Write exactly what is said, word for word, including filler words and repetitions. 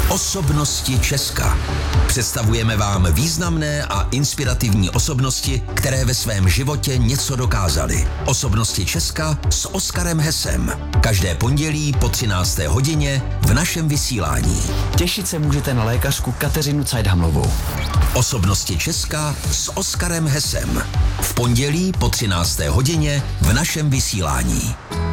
Osobnosti Česka. Představujeme vám významné a inspirativní osobnosti, které ve svém životě něco dokázaly. Osobnosti Česka s Oskarem Hesem. Každé pondělí po třinácté hodině v našem vysílání. Těšit se můžete na lékařku Kateřinu Cajdhamlovou. Osobnosti Česka s Oskarem Hesem. V pondělí po třinácté hodině v našem vysílání.